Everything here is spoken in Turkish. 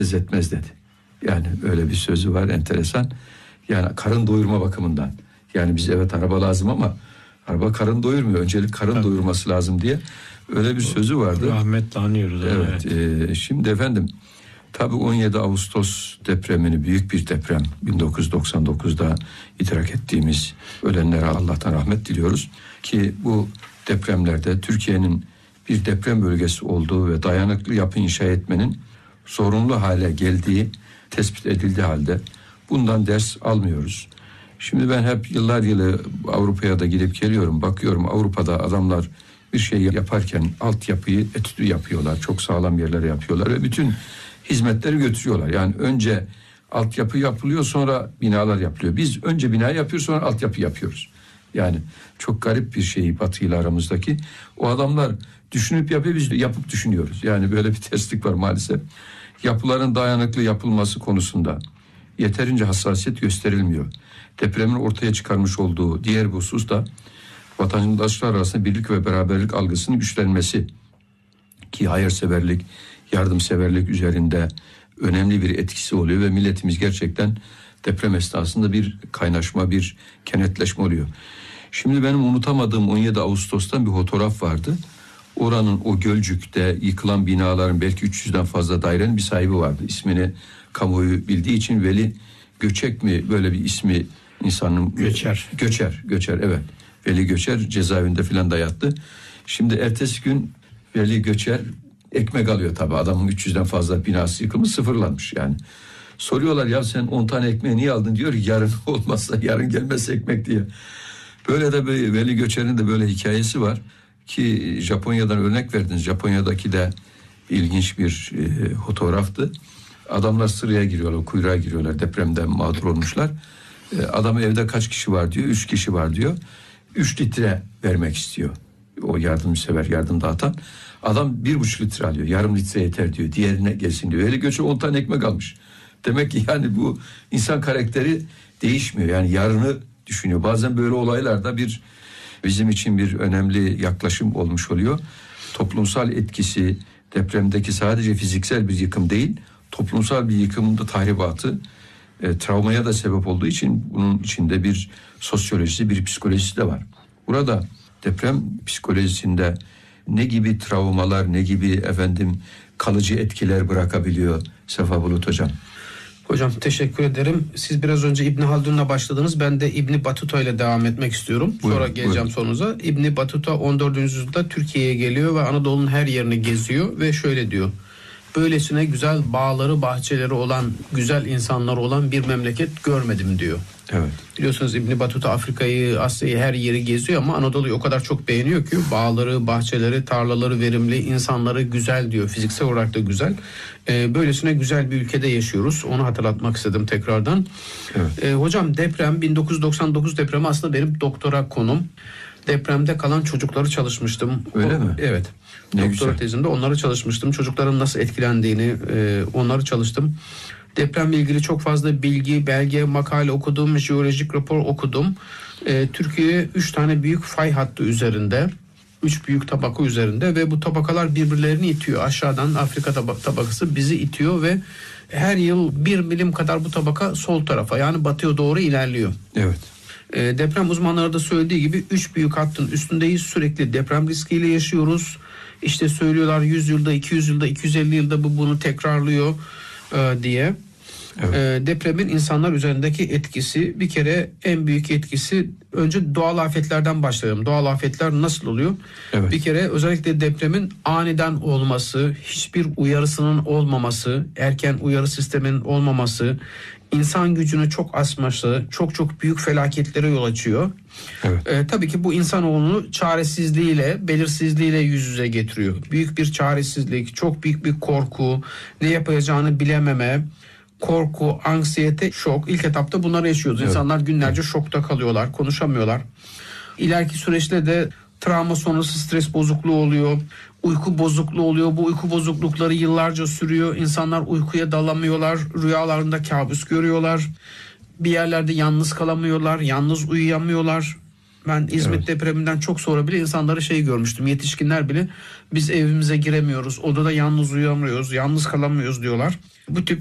etmez dedi. Yani öyle bir sözü var, enteresan. Yani karın doyurma bakımından. Yani biz evet araba lazım ama araba karın doyurmuyor. Öncelik karın doyurması lazım diye öyle bir sözü vardı. Rahmetle anıyoruz. Evet. Şimdi efendim tabii 17 Ağustos depremini, büyük bir deprem, 1999'da idrak ettiğimiz, ölenlere Allah'tan rahmet diliyoruz. Ki bu depremlerde Türkiye'nin bir deprem bölgesi olduğu ve dayanıklı yapı inşa etmenin zorunlu hale geldiği tespit edildiği halde bundan ders almıyoruz. Şimdi ben hep yıllar yılı Avrupa'ya da gidip geliyorum. Bakıyorum Avrupa'da adamlar bir şey yaparken altyapıyı etüdü yapıyorlar. Çok sağlam yerlere yapıyorlar ve bütün hizmetleri götürüyorlar. Yani önce altyapı yapılıyor, sonra binalar yapılıyor. Biz önce bina yapıyoruz, sonra altyapı yapıyoruz. Yani çok garip bir şey Batı ile aramızdaki. O adamlar düşünüp yapıyor, biz de yapıp düşünüyoruz. Yani böyle bir terslik var maalesef. Yapıların dayanıklı yapılması konusunda yeterince hassasiyet gösterilmiyor. Depremin ortaya çıkarmış olduğu diğer bir husus da vatandaşlar arasında birlik ve beraberlik algısının güçlenmesi, ki hayırseverlik, yardımseverlik üzerinde önemli bir etkisi oluyor ve milletimiz gerçekten deprem esnasında bir kaynaşma, bir kenetleşme oluyor. Şimdi benim unutamadığım 17 Ağustos'tan bir fotoğraf vardı. Oranın o Gölcük'te yıkılan binaların belki 300'den fazla dairenin bir sahibi vardı. İsmini kamuoyu bildiği için Veli Göçek mi, böyle bir ismi insanın... Göçer evet. Veli Göçer cezaevinde filan da yattı. Şimdi ertesi gün Veli Göçer ekmek alıyor tabii. Adamın 300'den fazla binası yıkılmış, sıfırlanmış yani. Soruyorlar ya sen 10 tane ekmeği niye aldın, diyor yarın olmazsa, yarın gelmezse ekmek diye. Böyle de bir Veli Göçer'in de böyle hikayesi var ki Japonya'dan örnek verdiniz. Japonya'daki de ilginç bir fotoğraftı. Adamlar sıraya giriyorlar, kuyruğa giriyorlar, depremden mağdur olmuşlar. Adam evde kaç kişi var diyor, 3 kişi var diyor. 3 litre vermek istiyor o yardımsever, yardım dağıtan. Adam 1,5 litre alıyor, yarım litre yeter diyor, diğerine gelsin diyor. Veli Göçer 10 tane ekmek almış. Demek ki yani bu insan karakteri değişmiyor, yani yarını düşünüyor. Bazen böyle olaylarda bizim için bir önemli yaklaşım olmuş oluyor. Toplumsal etkisi depremdeki sadece fiziksel bir yıkım değil, toplumsal bir yıkımın da tahribatı, travmaya da sebep olduğu için bunun içinde bir sosyolojisi, bir psikolojisi de var. Burada deprem psikolojisinde ne gibi travmalar, ne gibi kalıcı etkiler bırakabiliyor Sefa Bulut Hocam? Hocam teşekkür ederim. Siz biraz önce İbn Haldun'la başladınız. Ben de İbn Battuta ile devam etmek istiyorum. Sonra geleceğim sorunuza. İbn Battuta 14. yüzyılda Türkiye'ye geliyor ve Anadolu'nun her yerini geziyor ve şöyle diyor: böylesine güzel bağları, bahçeleri olan, güzel insanları olan bir memleket görmedim diyor. Evet. Biliyorsunuz İbn Battuta Afrika'yı, Asya'yı, her yeri geziyor ama Anadolu'yu o kadar çok beğeniyor ki bağları, bahçeleri, tarlaları verimli, insanları güzel diyor. Fiziksel olarak da güzel. Böylesine güzel bir ülkede yaşıyoruz. Onu hatırlatmak istedim tekrardan. Evet. Hocam deprem, 1999 depremi aslında benim doktora konum. Depremde kalan çocukları çalışmıştım. Öyle mi? Evet. Doktora tezimde onları çalışmıştım. Çocukların nasıl etkilendiğini onları çalıştım. Depremle ilgili çok fazla bilgi, belge, makale okudum, jeolojik rapor okudum. Türkiye 3 tane büyük fay hattı üzerinde, 3 büyük tabaka üzerinde ve bu tabakalar birbirlerini itiyor. Aşağıdan Afrika tabakası bizi itiyor ve her yıl 1 milim kadar bu tabaka sol tarafa, yani batıya doğru ilerliyor. Evet. Deprem uzmanları da söylediği gibi 3 büyük hattın üstündeyiz. Sürekli deprem riskiyle yaşıyoruz. İşte söylüyorlar 100 yılda, 200 yılda, 250 yılda bunu tekrarlıyor diye. Evet. Depremin insanlar üzerindeki etkisi, bir kere en büyük etkisi, önce doğal afetlerden başlayalım. Doğal afetler nasıl oluyor? Evet. Bir kere özellikle depremin aniden olması, hiçbir uyarısının olmaması, erken uyarı sisteminin olmaması, insan gücünü çok aşması, çok büyük felaketlere yol açıyor. Evet. Tabii ki bu insanoğlunu çaresizliğiyle, belirsizliğiyle yüz yüze getiriyor. Büyük bir çaresizlik, çok büyük bir korku, ne yapacağını bilememe, korku, anksiyete, şok. İlk etapta bunları yaşıyoruz. Evet. İnsanlar günlerce şokta kalıyorlar, konuşamıyorlar. İleriki süreçte de travma sonrası stres bozukluğu oluyor, uyku bozukluğu oluyor. Bu uyku bozuklukları yıllarca sürüyor. İnsanlar uykuya dalamıyorlar, rüyalarında kabus görüyorlar. Bir yerlerde yalnız kalamıyorlar, yalnız uyuyamıyorlar. Ben İzmit Evet. depreminden çok sonra bile insanları görmüştüm. Yetişkinler bile biz evimize giremiyoruz, odada yalnız uyuyamıyoruz, yalnız kalamıyoruz diyorlar. Bu tip